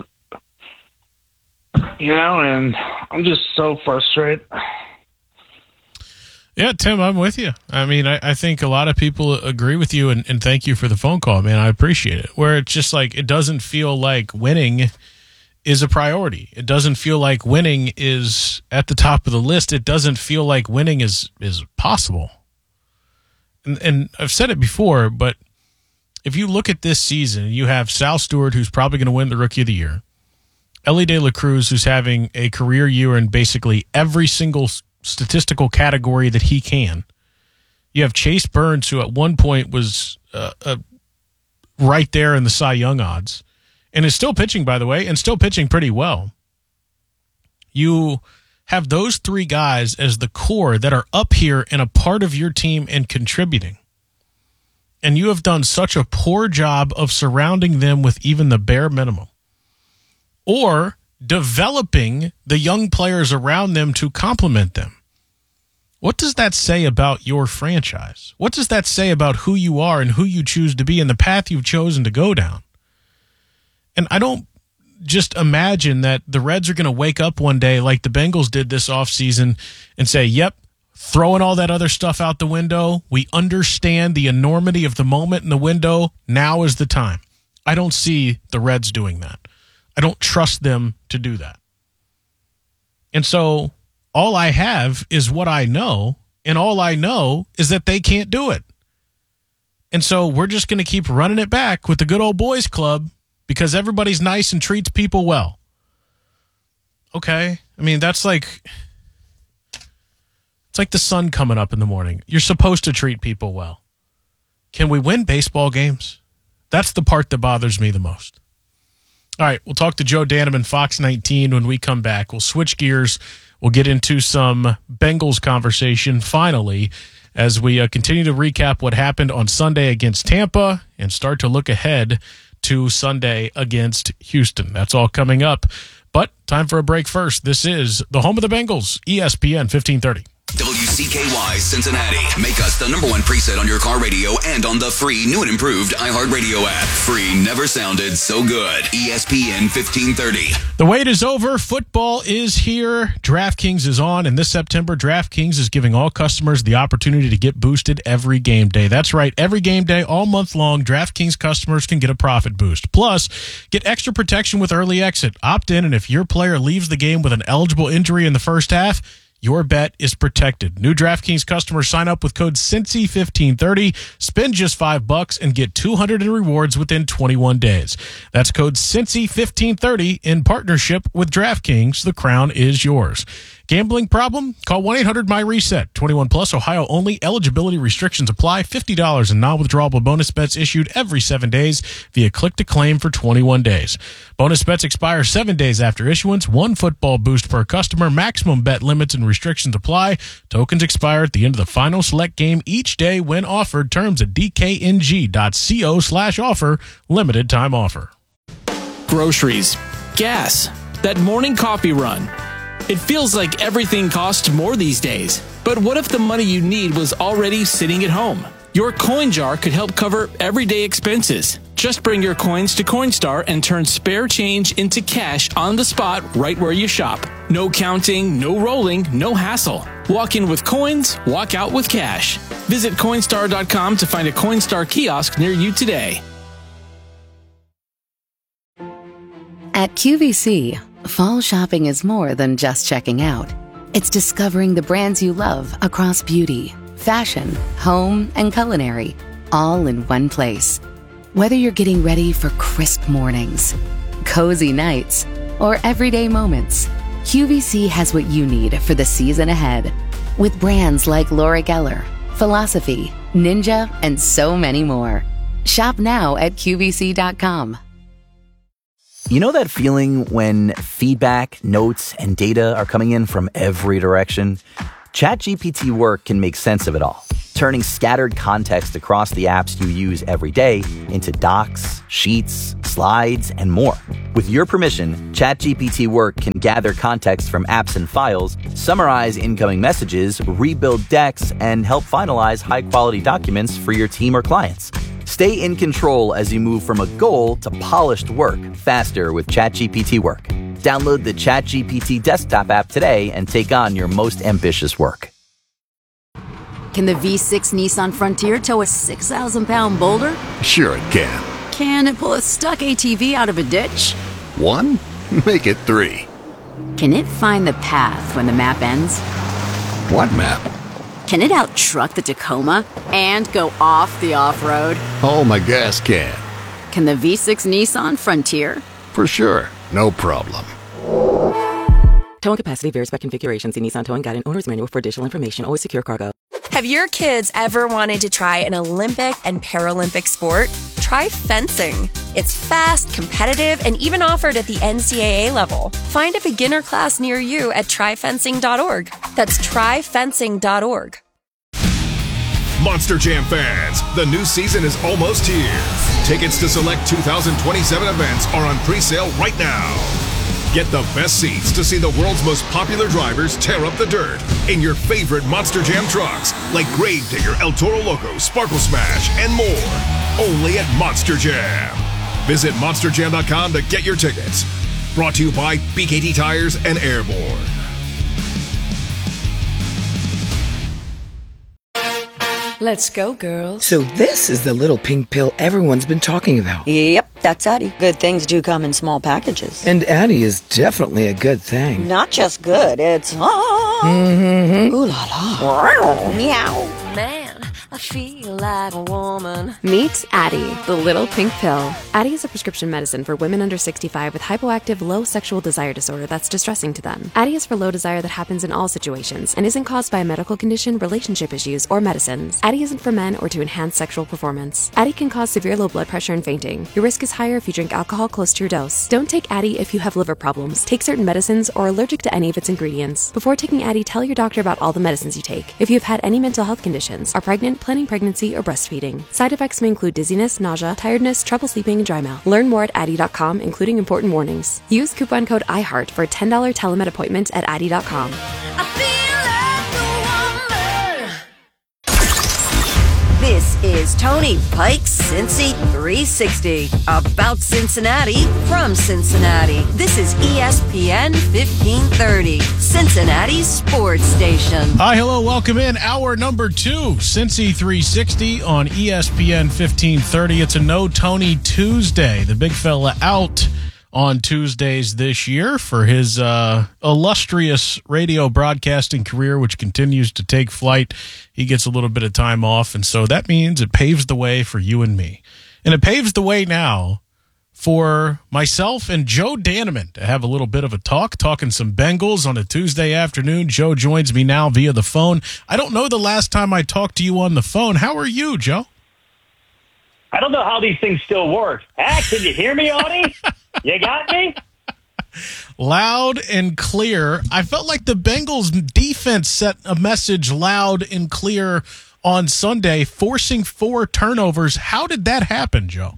You know, and I'm just so frustrated.
Yeah, Tim, I'm with you. I mean, I, I think a lot of people agree with you, and, and thank you for the phone call, man. I appreciate it. Where it's just like it doesn't feel like winning is a priority. It doesn't feel like winning is at the top of the list. It doesn't feel like winning is is possible. And, and I've said it before, but if you look at this season, you have Sal Stewart, who's probably going to win the Rookie of the Year. Elly De La Cruz, who's having a career year in basically every single statistical category that he can. You have Chase Burns, who at one point was uh, uh, right there in the Cy Young odds, and is still pitching, by the way, and still pitching pretty well. You have those three guys as the core that are up here and a part of your team and contributing. And you have done such a poor job of surrounding them with even the bare minimum, or developing the young players around them to complement them. What does that say about your franchise? What does that say about who you are and who you choose to be and the path you've chosen to go down? And I don't just imagine that the Reds are going to wake up one day like the Bengals did this offseason and say, yep, throwing all that other stuff out the window. We understand the enormity of the moment in the window. Now is the time. I don't see the Reds doing that. I don't trust them to do that. And so all I have is what I know, and all I know is that they can't do it. And so we're just going to keep running it back with the good old boys club because everybody's nice and treats people well. Okay. I mean, that's like, it's like the sun coming up in the morning. You're supposed to treat people well. Can we win baseball games? That's the part that bothers me the most. All right, we'll talk to Joe Danneman, Fox nineteen, when we come back. We'll switch gears. We'll get into some Bengals conversation finally as we uh, continue to recap what happened on Sunday against Tampa and start to look ahead to Sunday against Houston. That's all coming up. But time for a break first. This is the home of the Bengals, E S P N fifteen thirty.
W C K Y Cincinnati. Make us the number one preset on your car radio and on the free new and improved iHeartRadio app. Free never sounded so good. E S P N fifteen thirty.
The wait is over. Football is here. DraftKings is on, and this September, DraftKings is giving all customers the opportunity to get boosted every game day. That's right. Every game day, all month long, DraftKings customers can get a profit boost. Plus, get extra protection with early exit. Opt in, and if your player leaves the game with an eligible injury in the first half, your bet is protected. New DraftKings customers sign up with code Cincy fifteen thirty, spend just five bucks, and get two hundred in rewards within twenty-one days. That's code Cincy fifteen thirty in partnership with DraftKings. The crown is yours. Gambling problem? Call one eight hundred M Y reset. twenty-one plus, Ohio only. Eligibility restrictions apply. fifty dollars in non-withdrawable bonus bets issued every seven days via click to claim for twenty-one days. Bonus bets expire seven days after issuance. One football boost per customer. Maximum bet limits and restrictions apply. Tokens expire at the end of the final select game each day when offered. Terms at d k n g dot co slash offer. Limited time offer.
Groceries, gas, that morning coffee run. It feels like everything costs more these days. But what if the money you need was already sitting at home? Your coin jar could help cover everyday expenses. Just bring your coins to Coinstar and turn spare change into cash on the spot right where you shop. No counting, no rolling, no hassle. Walk in with coins, walk out with cash. Visit Coinstar dot com to find a Coinstar kiosk near you today.
At Q V C, fall shopping is more than just checking out. It's discovering the brands you love across beauty, fashion, home, and culinary, all in one place. Whether you're getting ready for crisp mornings, cozy nights, or everyday moments, Q V C has what you need for the season ahead. With brands like Laura Geller, Philosophy, Ninja, and so many more. Shop now at Q V C dot com.
You know that feeling when feedback, notes, and data are coming in from every direction? ChatGPT Work can make sense of it all. turning scattered context across the apps you use every day into docs, sheets, slides, and more. With your permission, ChatGPT Work can gather context from apps and files, summarize incoming messages, rebuild decks, and help finalize high-quality documents for your team or clients. Stay in control as you move from a goal to polished work faster with ChatGPT Work. Download the ChatGPT desktop app today and take on your most ambitious work.
Can the V six Nissan Frontier tow a six thousand pound boulder?
Sure it can.
Can it pull a stuck A T V out of a ditch?
One? Make it three.
Can it find the path when the map ends?
What map?
Can it out-truck the Tacoma and go off the off-road?
Oh, my gas can.
Can the V six Nissan Frontier?
For sure. No problem.
Towing capacity varies by configuration. See Nissan Towing Guide and Owner's Manual for additional information. Always secure cargo.
Have your kids ever wanted to try an Olympic and Paralympic sport? Try fencing. It's fast, competitive, and even offered at the N C double A level. Find a beginner class near you at try fencing dot org. That's try fencing dot org.
Monster Jam fans, the new season is almost here. Tickets to select two thousand twenty-seven events are on pre-sale right now. Get the best seats to see the world's most popular drivers tear up the dirt in your favorite Monster Jam trucks, like Gravedigger, El Toro Loco, Sparkle Smash, and more. Only at Monster Jam. Visit monster jam dot com to get your tickets. Brought to you by B K T Tires and Airborne.
Let's go, girls. So this is the little pink pill everyone's been talking about.
Yep, that's Addie. Good things do come in small packages.
And Addie is definitely a good thing.
Not just good, it's... Ah,
mm-hmm.
Ooh la la. Meow.
Man, I feel like a woman.
Meet Addie, the little pink pill. Addie is a prescription medicine for women under sixty-five with hypoactive low sexual desire disorder that's distressing to them. Addie is for low desire that happens in all situations and isn't caused by a medical condition, relationship issues, or medicines. Addie isn't for men or to enhance sexual performance. Addie can cause severe low blood pressure and fainting. Your risk is higher if you drink alcohol close to your dose. Don't take Addie if you have liver problems, take certain medicines, or are allergic to any of its ingredients. Before taking Addie, tell your doctor about all the medicines you take. If you have had any mental health conditions, are pregnant, planning pregnancy, or breastfeeding. Side effects may include dizziness, nausea, tiredness, trouble sleeping, and dry mouth. Learn more at addie dot com, including important warnings. Use coupon code IHEART for a ten dollars telemed appointment at addie dot com.
This is Tony Pike's Cincy three sixty. About Cincinnati, from Cincinnati. This is E S P N fifteen thirty, Cincinnati's sports station.
Hi, hello, welcome in. Hour number two, Cincy three sixty on E S P N fifteen thirty. It's a No Tony Tuesday. The big fella out on Tuesdays this year for his uh, illustrious radio broadcasting career, which continues to take flight. He gets a little bit of time off, and so that means it paves the way for you and me. And it paves the way now for myself and Joe Daneman to have a little bit of a talk, talking some Bengals on a Tuesday afternoon. Joe joins me now via the phone. I don't know the last time I talked to you on the phone. How are you, Joe?
I don't know how these things still work. Ah, can you hear me, Arnie? You got me?
Loud and clear. I felt like the Bengals defense set a message loud and clear on Sunday, forcing four turnovers. How did that happen, Joe?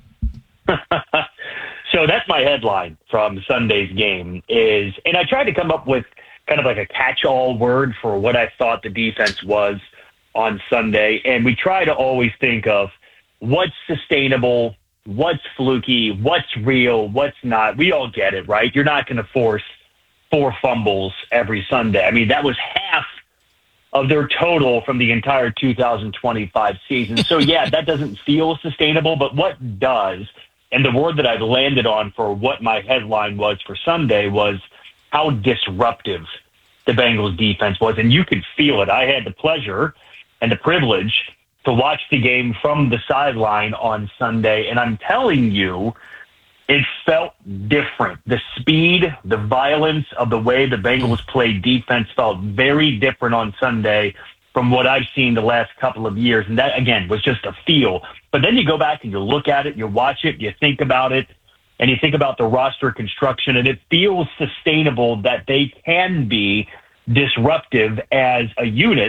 So that's my headline from Sunday's game is, and I tried to come up with kind of like a catch-all word for what I thought the defense was on Sunday. And we try to always think of what's sustainable, what's fluky, what's real, what's not. We all get it, right? You're not going to force four fumbles every Sunday. I mean, that was half of their total from the entire two thousand twenty-five season. So, yeah, that doesn't feel sustainable, but what does, and the word that I've landed on for what my headline was for Sunday was how disruptive the Bengals defense was. And you could feel it. I had the pleasure and the privilege to watch the game from the sideline on Sunday, and I'm telling you, it felt different. The speed, the violence of the way the Bengals played defense felt very different on Sunday from what I've seen the last couple of years, and that, again, was just a feel. But then you go back and you look at it, you watch it, you think about it, and you think about the roster construction, and it feels sustainable that they can be disruptive as a unit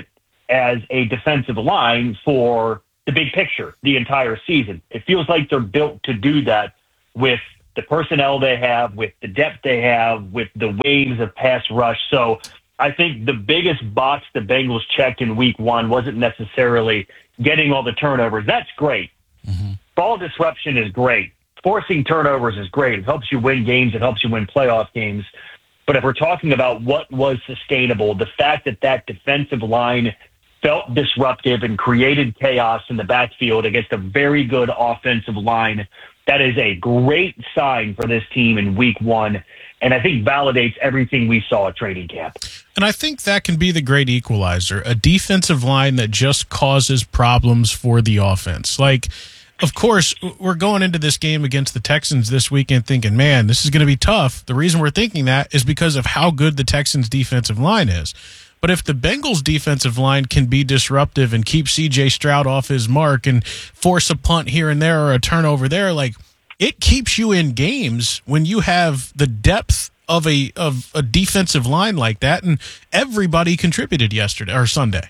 as a defensive line for the big picture the entire season. It feels like they're built to do that with the personnel they have, with the depth they have, with the waves of pass rush. So I think the biggest box the Bengals checked in week one wasn't necessarily getting all the turnovers. That's great. Mm-hmm. Ball disruption is great. Forcing turnovers is great. It helps you win games. It helps you win playoff games. But if we're talking about what was sustainable, the fact that that defensive line felt disruptive and created chaos in the backfield against a very good offensive line, that is a great sign for this team in week one, and I think validates everything we saw at training camp.
And I think that can be the great equalizer, a defensive line that just causes problems for the offense. Like, of course, we're going into this game against the Texans this weekend thinking, man, this is going to be tough. The reason we're thinking that is because of how good the Texans' defensive line is. But if the Bengals' defensive line can be disruptive and keep C J Stroud off his mark and force a punt here and there or a turnover there, like, it keeps you in games when you have the depth of a of a defensive line like that, and everybody contributed yesterday or Sunday.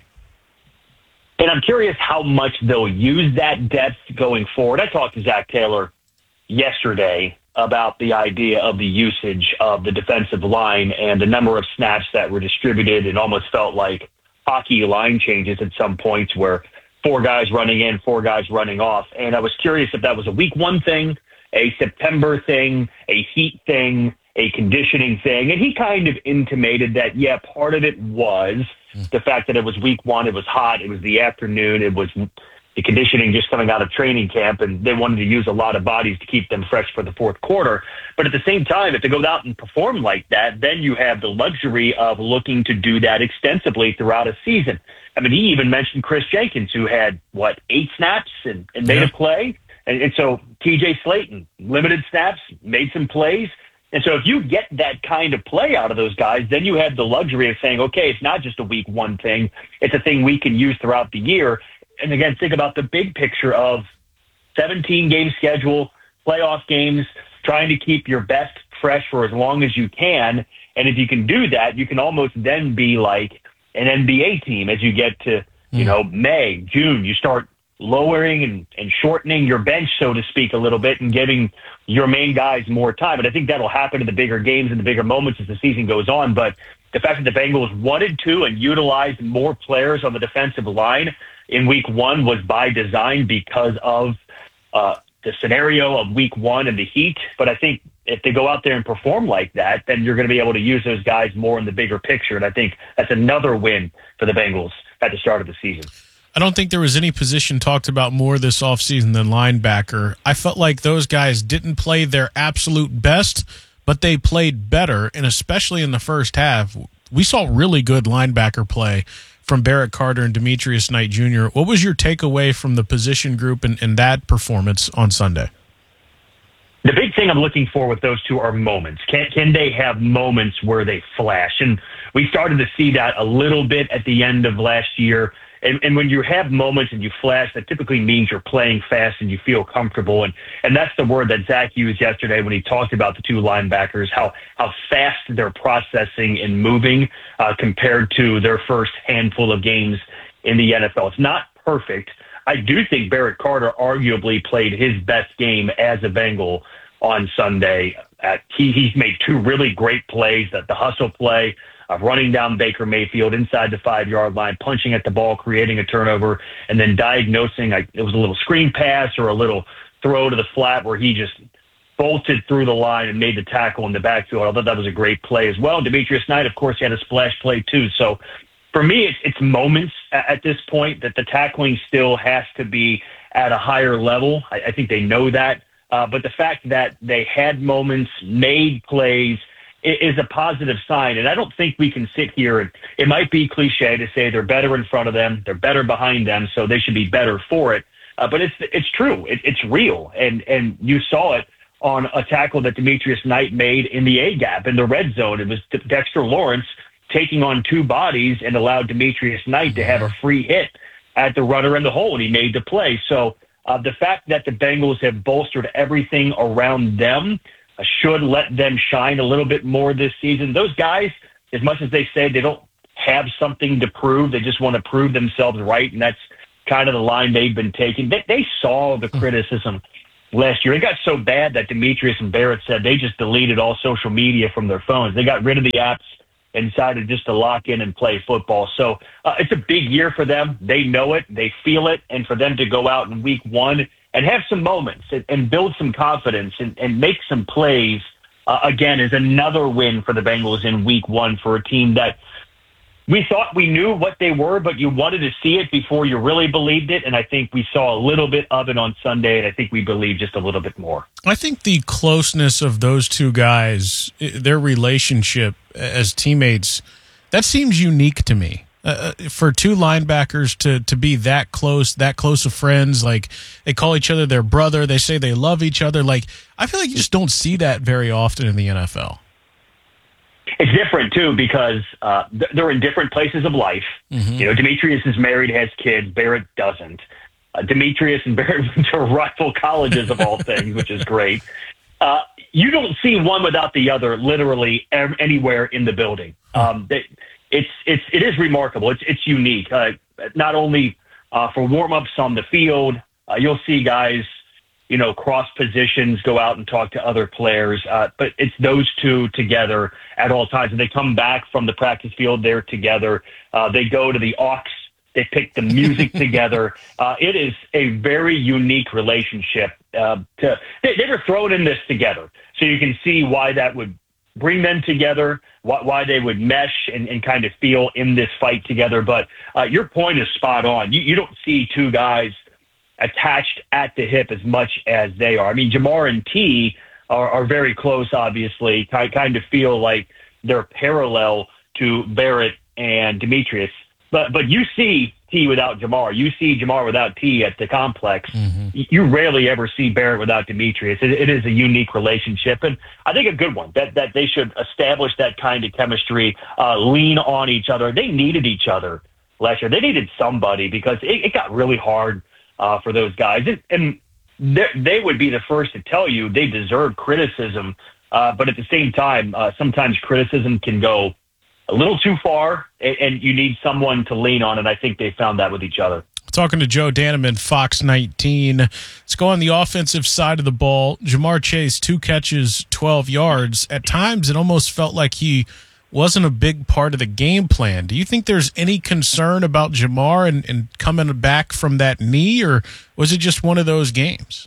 And I'm curious how much they'll use that depth going forward. I talked to Zach Taylor yesterday about the idea of the usage of the defensive line and the number of snaps that were distributed. It almost felt like hockey line changes at some points where four guys running in, four guys running off. And I was curious if that was a week one thing, a September thing, a heat thing, a conditioning thing. And he kind of intimated that, yeah, part of it was the fact that it was week one, it was hot, it was the afternoon, it was the conditioning just coming out of training camp, and they wanted to use a lot of bodies to keep them fresh for the fourth quarter. But at the same time, if they go out and perform like that, then you have the luxury of looking to do that extensively throughout a season. I mean, he even mentioned Chris Jenkins, who had, what, eight snaps and, and made yeah. a play. And, and so T J Slayton, limited snaps, made some plays. And so if you get that kind of play out of those guys, then you have the luxury of saying, okay, it's not just a week one thing. It's a thing we can use throughout the year. And again, think about the big picture of seventeen-game schedule, playoff games, trying to keep your best fresh for as long as you can. And if you can do that, you can almost then be like an N B A team as you get to, you know, May, June. You start lowering and, and shortening your bench, so to speak, a little bit and giving your main guys more time. And I think that'll happen in the bigger games and the bigger moments as the season goes on. But the fact that the Bengals wanted to and utilized more players on the defensive line in week one was by design because of uh, the scenario of week one and the heat. But I think if they go out there and perform like that, then you're going to be able to use those guys more in the bigger picture. And I think that's another win for the Bengals at the start of the season.
I don't think there was any position talked about more this offseason than linebacker. I felt like those guys didn't play their absolute best, but they played better, and especially in the first half, we saw really good linebacker play from Barrett Carter and Demetrius Knight Junior What was your takeaway from the position group and, and that performance on Sunday?
The big thing I'm looking for with those two are moments. Can, can they have moments where they flash? And we started to see that a little bit at the end of last year. And, and when you have moments and you flash, that typically means you're playing fast and you feel comfortable. And, and that's the word that Zach used yesterday when he talked about the two linebackers, how, how fast they're processing and moving uh, compared to their first handful of games in the N F L. It's not perfect. I do think Barrett Carter arguably played his best game as a Bengal on Sunday. Uh, he, he's made two really great plays, that the hustle play of running down Baker Mayfield inside the five-yard line, punching at the ball, creating a turnover, and then diagnosing, like, it was a little screen pass or a little throw to the flat where he just bolted through the line and made the tackle in the backfield. I thought that was a great play as well. Demetrius Knight, of course, he had a splash play too. So for me, it's, it's moments at, at this point that the tackling still has to be at a higher level. I, I think they know that. Uh, but the fact that they had moments, made plays, is a positive sign. And I don't think we can sit here and it might be cliche to say they're better in front of them, they're better behind them, so they should be better for it. Uh, but it's it's true. It, it's real. And and you saw it on a tackle that Demetrius Knight made in the A-gap in the red zone. It was Dexter Lawrence taking on two bodies and allowed Demetrius Knight to have a free hit at the runner in the hole, and he made the play. So uh, the fact that the Bengals have bolstered everything around them should let them shine a little bit more this season. Those guys, as much as they say they don't have something to prove. They just want to prove themselves right, and that's kind of the line they've been taking. They, they saw the criticism last year. It got so bad that Demetrius and Barrett said they just deleted all social media from their phones. They got rid of the apps and decided just to lock in and play football. So uh, it's a big year for them. They know it. They feel it. And for them to go out in week one and have some moments and, and build some confidence and, and make some plays, uh, again, is another win for the Bengals in week one for a team that we thought we knew what they were, but you wanted to see it before you really believed it. And I think we saw a little bit of it on Sunday, and I think we believe just a little bit more.
I think the closeness of those two guys, their relationship as teammates, that seems unique to me. Uh, for two linebackers to to be that close, that close of friends, like they call each other their brother, they say they love each other. Like, I feel like you just don't see that very often in the N F L.
It's different, too, because uh, they're in different places of life. Mm-hmm. You know, Demetrius is married, has kids. Barrett doesn't. Uh, Demetrius and Barrett went to rival colleges, of all things, which is great. Uh, you don't see one without the other literally ev- anywhere in the building. Um, they, it's it's it is remarkable. It's it's unique. Uh, not only uh, for warm-ups on the field, uh, you'll see guys, you know, cross positions, go out and talk to other players. Uh, but it's those two together at all times. And they come back from the practice field, they're together. Uh, they go to the aux, they pick the music together. Uh, it is a very unique relationship. Uh, to, they, they were thrown in this together. So you can see why that would bring them together, why, why they would mesh and, and kind of feel in this fight together. But uh, your point is spot on. You, you don't see two guys attached at the hip as much as they are. I mean, Jamar and T are, are very close, obviously. I kind of feel like they're parallel to Barrett and Demetrius. But but you see T without Jamar. You see Jamar without T at the complex. Mm-hmm. You rarely ever see Barrett without Demetrius. It, it is a unique relationship, and I think a good one, that, that they should establish that kind of chemistry, uh, lean on each other. They needed each other last year. They needed somebody because it, it got really hard Uh, for those guys. And they would be the first to tell you they deserve criticism. Uh, but at the same time, uh, sometimes criticism can go a little too far, and, and you need someone to lean on. And I think they found that with each other.
Talking to Joe Danneman, Fox nineteen. Let's go on the offensive side of the ball. Jamar Chase, two catches, twelve yards. At times, it almost felt like he wasn't a big part of the game plan. Do you think there's any concern about Jamar and, and coming back from that knee, or was it just one of those games?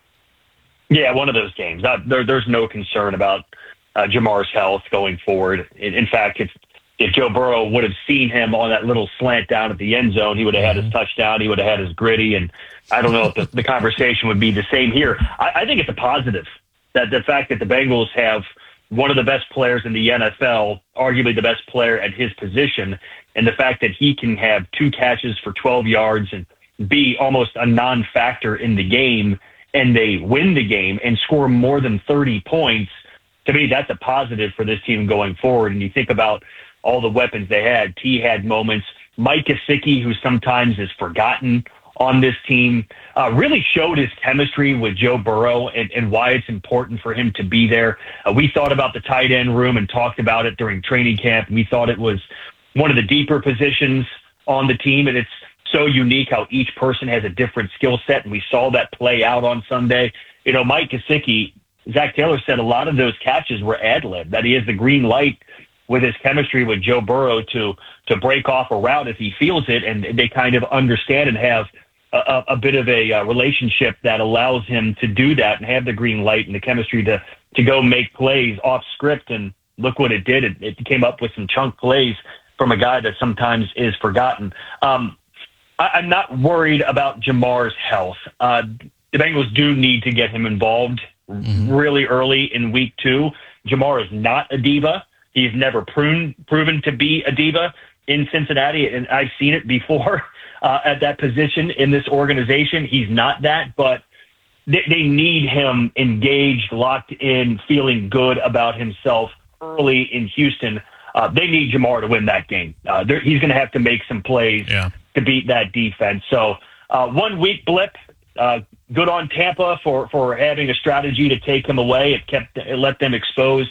Yeah, one of those games. Uh, there, there's no concern about uh, Jamar's health going forward. In, in fact, if, if Joe Burrow would have seen him on that little slant down at the end zone, he would have had his touchdown, he would have had his gritty, and I don't know if the, the conversation would be the same here. I, I think it's a positive that the fact that the Bengals have one of the best players in the N F L, arguably the best player at his position, and the fact that he can have two catches for twelve yards and be almost a non-factor in the game, and they win the game and score more than thirty points, to me, that's a positive for this team going forward. And you think about all the weapons they had. T had moments. Mike Gesicki, who sometimes is forgotten on this team, uh, really showed his chemistry with Joe Burrow and, and why it's important for him to be there. Uh, we thought about the tight end room and talked about it during training camp. We thought it was one of the deeper positions on the team, and it's so unique how each person has a different skill set, and we saw that play out on Sunday. You know, Mike Gesicki, Zach Taylor said a lot of those catches were ad-lib, that he has the green light with his chemistry with Joe Burrow to to break off a route if he feels it, and they kind of understand and have A, a bit of a uh, relationship that allows him to do that and have the green light and the chemistry to, to go make plays off script. And look what it did. It, it came up with some chunk plays from a guy that sometimes is forgotten. Um, I, I'm not worried about Jamar's health. Uh, the Bengals do need to get him involved mm-hmm. really early in week two. Jamar is not a diva. He's never proven, proven to be a diva in Cincinnati, and I've seen it before. Uh, at that position in this organization. He's not that, but they, they need him engaged, locked in, feeling good about himself early in Houston. Uh, they need Jamar to win that game. Uh, he's going to have to make some plays yeah. to beat that defense. So uh, one week blip, uh, good on Tampa for, for having a strategy to take him away. It kept it let them exposed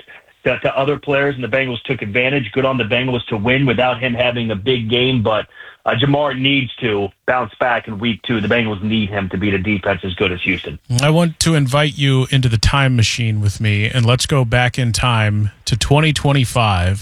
to, to other players, and the Bengals took advantage. Good on the Bengals to win without him having a big game, but uh, Ja'Marr needs to bounce back in week two. The Bengals need him to beat a defense as good as Houston.
I want to invite you into the time machine with me, and let's go back in time to twenty twenty-five.